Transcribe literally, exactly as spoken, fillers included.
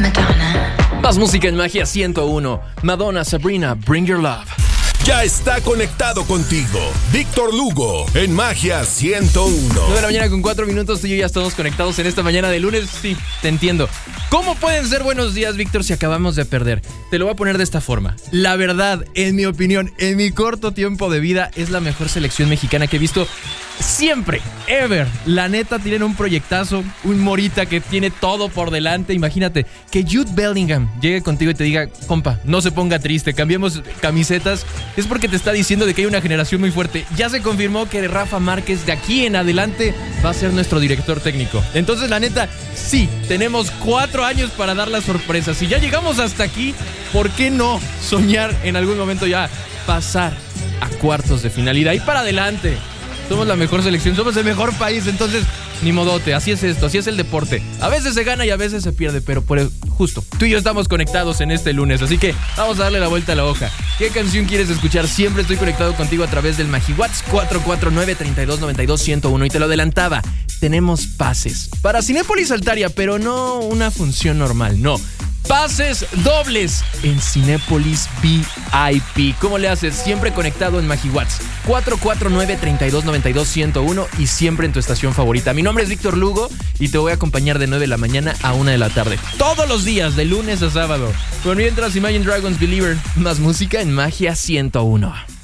Madonna. Más música en Magia ciento uno. Madonna, Sabrina, Bring Your Love. Ya está conectado contigo Víctor Lugo en Magia ciento uno. nueve de la mañana con cuatro minutos. Tú y yo ya estamos conectados en esta mañana de lunes. Sí, te entiendo. ¿Cómo pueden ser buenos días, Víctor, si acabamos de perder? Te lo voy a poner de esta forma. La verdad, en mi opinión, en mi corto tiempo de vida, es la mejor selección mexicana que he visto siempre, ever. La neta, tienen un proyectazo, un Morita que tiene todo por delante. Imagínate que Jude Bellingham llegue contigo y te diga, compa, no se ponga triste, cambiemos camisetas. Es porque te está diciendo de que hay una generación muy fuerte. Ya se confirmó que Rafa Márquez de aquí en adelante va a ser nuestro director técnico. Entonces, la neta, sí, tenemos cuatro años para dar la sorpresa. Si ya llegamos hasta aquí, ¿por qué no soñar en algún momento ya pasar a cuartos de final? Y de ahí para adelante. Somos la mejor selección, somos el mejor país, entonces ni modote, así es esto, así es el deporte. A veces se gana y a veces se pierde, pero por el, justo, tú y yo estamos conectados en este lunes, así que vamos a darle la vuelta a la hoja. ¿Qué canción quieres escuchar? Siempre estoy conectado contigo a través del MagiWatts cuatro cuatro nueve, tres dos nueve dos, uno cero uno. Y te lo adelantaba, tenemos pases para Cinépolis Altaria, pero no una función normal, no. Pases dobles en Cinépolis V I P. ¿Cómo le haces? Siempre conectado en MagiWatts cuatro cuatro nueve, tres dos nueve dos, uno cero uno y siempre en tu estación favorita. Mi nombre es Víctor Lugo y te voy a acompañar de nueve de la mañana a una de la tarde. Todos los días, de lunes a sábado. Por mientras, Imagine Dragons Believer. Más música en Magia ciento uno.